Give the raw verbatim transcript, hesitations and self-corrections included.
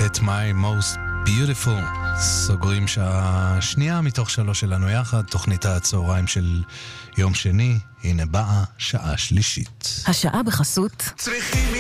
At my most beautiful. סוגרים שעה שנייה מתוך שלוש שלנו יחד, תוכנית הצהריים של יום שני. הנה באה שעה שלישית. השעה בחסות. צריכים